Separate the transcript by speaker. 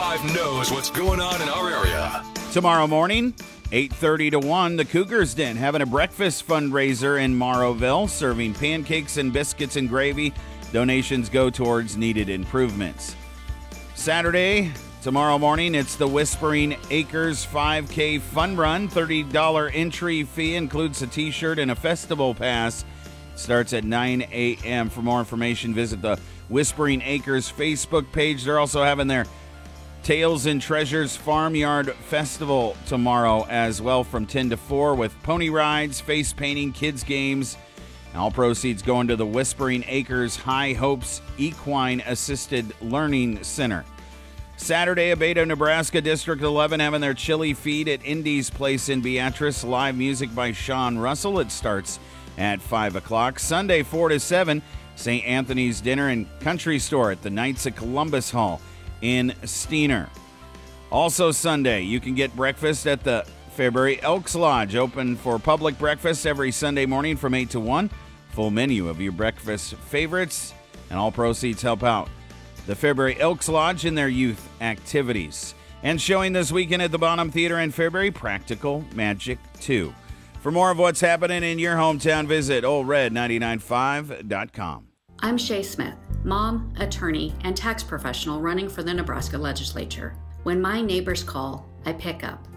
Speaker 1: 99.5 knows what's going on in our area.
Speaker 2: Tomorrow morning, 8:30 to 1, the Cougars Den having a breakfast fundraiser in Morrowville, serving pancakes and biscuits and gravy. Donations go towards needed improvements. Saturday, tomorrow morning, it's the Whispering Acres 5K Fun Run. $30 entry fee includes a t-shirt and a festival pass. Starts at 9 a.m. For more information, visit the Whispering Acres Facebook page. They're also having their Tales and Treasures Farmyard Festival tomorrow as well from 10 to 4 with pony rides, face painting, kids games. All proceeds going to the Whispering Acres High Hopes Equine Assisted Learning Center. Saturday, Abeda, Nebraska, District 11 having their chili feed at Indy's Place in Beatrice. Live music by Sean Russell. It starts at 5 o'clock. Sunday, 4 to 7, St. Anthony's Dinner and Country Store at the Knights of Columbus Hall in Steiner. Also Sunday, you can get breakfast at the Fairbury Elks Lodge, open for public breakfast every Sunday morning from 8 to 1. Full menu of your breakfast favorites, and all proceeds help out the Fairbury Elks Lodge in their youth activities. And showing this weekend at the Bonham Theater in Fairbury, Practical Magic 2. For more of what's happening in your hometown, visit oldred995.com.
Speaker 3: I'm Shay Smith, mom, attorney, and tax professional running for the Nebraska legislature. When my neighbors call, I pick up.